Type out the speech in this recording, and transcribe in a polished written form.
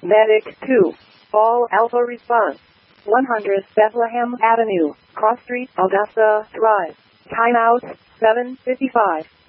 Medic 2. All Alpha response. 100 Bethlehem Avenue, Cross Street, Augusta Drive. Timeout, 7:55.